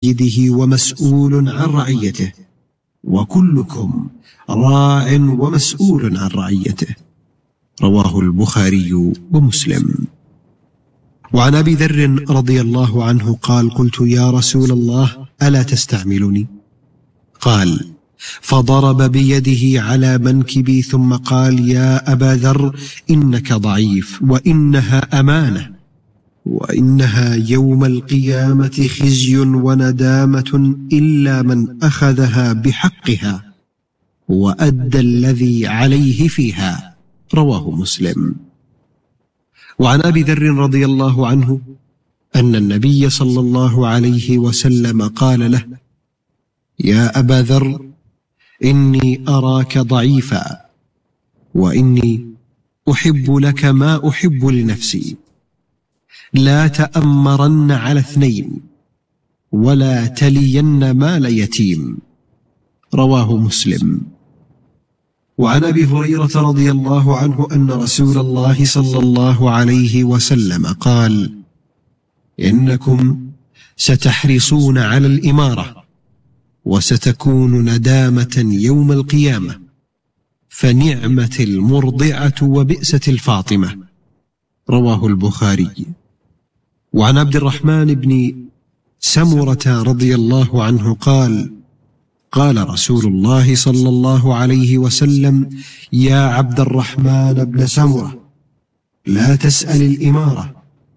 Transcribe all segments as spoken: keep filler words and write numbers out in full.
سيده ومسؤول عن رعيته، وكلكم راع ومسؤول عن رعيته. رواه البخاري ومسلم. وعن أبي ذر رضي الله عنه قال: قلت يا رسول الله ألا تستعملني؟ قال: فضرب بيده على منكبي ثم قال: يا أبا ذر إنك ضعيف، وإنها أمانة، وإنها يوم القيامة خزي وندامة إلا من أخذها بحقها وأدى الذي عليه فيها. رواه مسلم. وعن أبي ذر رضي الله عنه أن النبي صلى الله عليه وسلم قال له: يا أبا ذر إني أراك ضعيفا، وإني أحب لك ما أحب لنفسي، لا تأمرن على اثنين، ولا تلين مال يتيم. رواه مسلم. وعن أبي هريرة رضي الله عنه أن رسول الله صلى الله عليه وسلم قال: إنكم ستحرصون على الإمارة، وستكون ندامة يوم القيامة، فنعمة المرضعة وبئسة الفاطمة. رواه البخاري. وعن عبد الرحمن بن سمرة رضي الله عنه قال: قال رسول الله صلى الله عليه وسلم: يا عبد الرحمن بن سمرة، لا تسأل الإمارة،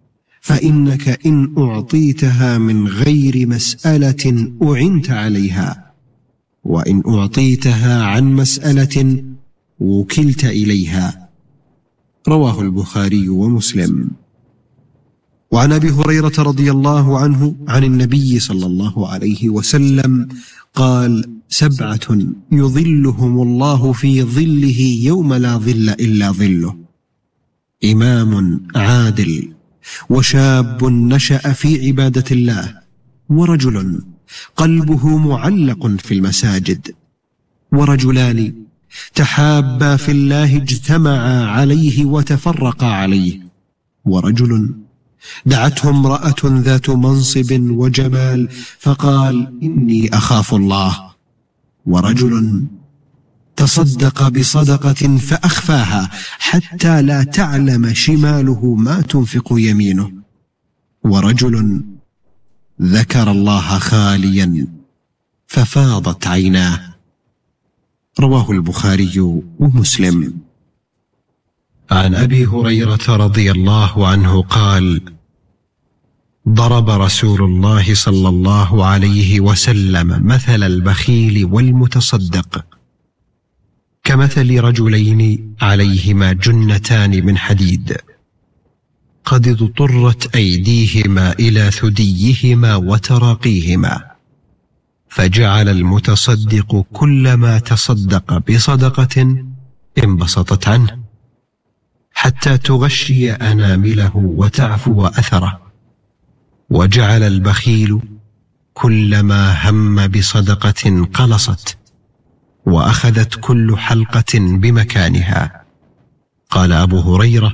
فإنك إن أعطيتها من غير مسألة أعنت عليها، وإن أعطيتها عن مسألة وكلت إليها. رواه البخاري ومسلم. وعن أبي هريرة رضي الله عنه عن النبي صلى الله عليه وسلم قال: سبعة يظلهم الله في ظله يوم لا ظل إلا ظله: إمام عادل، وشاب نشأ في عبادة الله، ورجل قلبه معلق في المساجد، ورجلان تحابا في الله اجتمعا عليه وتفرقا عليه، ورجل دعته امرأة ذات منصب وجمال فقال: إني أخاف الله، ورجل تصدق بصدقة فأخفاها حتى لا تعلم شماله ما تنفق يمينه، ورجل ذكر الله خاليا ففاضت عيناه. رواه البخاري ومسلم. عن أبي هريرة رضي الله عنه قال: ضرب رسول الله صلى الله عليه وسلم مثل البخيل والمتصدق كمثل رجلين عليهما جنتان من حديد، قد اضطرت أيديهما إلى ثديهما وتراقيهما، فجعل المتصدق كلما تصدق بصدقة انبسطت عنه حتى تغشي أنامله وتعفو أثره، وجعل البخيل كلما هم بصدقة قلصت وأخذت كل حلقة بمكانها. قال أبو هريرة: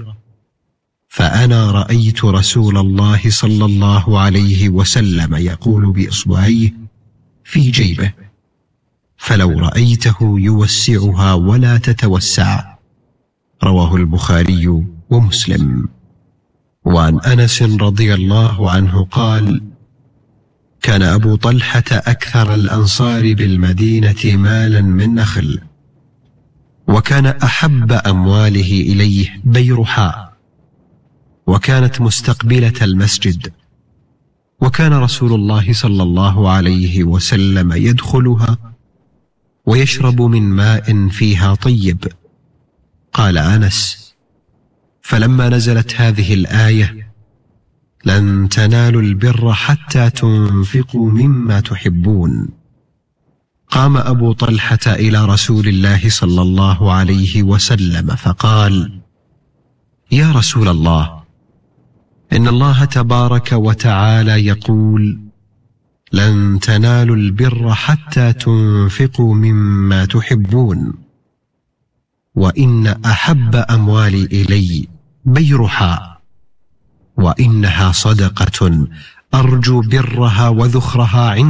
فأنا رأيت رسول الله صلى الله عليه وسلم يقول بإصبعيه في جيبه، فلو رأيته يوسعها ولا تتوسع. رواه البخاري ومسلم. وعن أنس رضي الله عنه قال: كان أبو طلحة أكثر الأنصار بالمدينة مالا من نخل، وكان أحب أمواله إليه بيرحاء، وكانت مستقبلة المسجد، وكان رسول الله صلى الله عليه وسلم يدخلها ويشرب من ماء فيها طيب. قال أنس: فلما نزلت هذه الآية: لن تنالوا البر حتى تنفقوا مما تحبون، قام أبو طلحة إلى رسول الله صلى الله عليه وسلم فقال: يا رسول الله، إن الله تبارك وتعالى يقول: لن تنالوا البر حتى تنفقوا مما تحبون، وإن أحب أموالي إلي بيرحاء، وإنها صدقة أرجو برها وذخرها عند